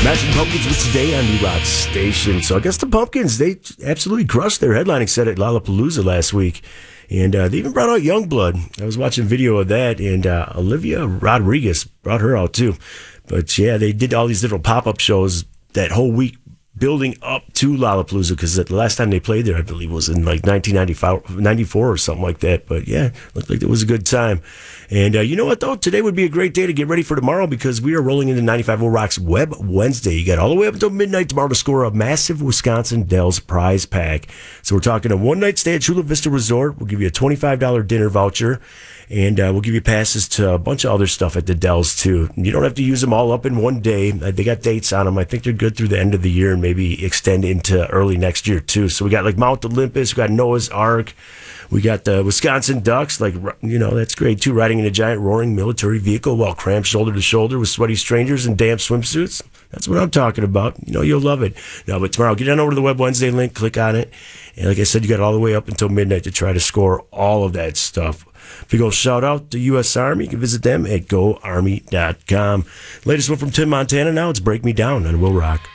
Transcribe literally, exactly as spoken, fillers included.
Smashing Pumpkins was today on the Rock Station. So I guess the Pumpkins, they absolutely crushed their headlining set at Lollapalooza last week. And uh, they even brought out Youngblood. I was watching video of that, and uh, Olivia Rodriguez brought her out too. But yeah, they did all these little pop-up shows that whole week building up to Lollapalooza, because the last time they played there, I believe, was in like nineteen ninety-four or something like that. But yeah, looked like it was a good time. And uh, you know what, though? Today would be a great day to get ready for tomorrow, because we are rolling into ninety-five point oh Rock's Web Wednesday. You got all the way up until midnight tomorrow to score a massive Wisconsin Dells prize pack. So we're talking a one-night stay at Chula Vista Resort. We'll give you a twenty-five dollars dinner voucher. And uh, we'll give you passes to a bunch of other stuff at the Dells, too. You don't have to use them all up in one day. They got dates on them. I think they're good through the end of the year and maybe extend into early next year, too. So we got like Mount Olympus. We got Noah's Ark. We got the Wisconsin Ducks. Like, you know, that's great, too. Riding in a giant roaring military vehicle while cramped shoulder to shoulder with sweaty strangers in damp swimsuits. That's what I'm talking about. You know, you'll love it. No, but tomorrow, get on over to the Web Wednesday link. Click on it. And like I said, you got all the way up until midnight to try to score all of that stuff. If you go shout out the U S Army, you can visit them at go army dot com. Latest one from Tim Montana now. It's Break Me Down on Will Rock.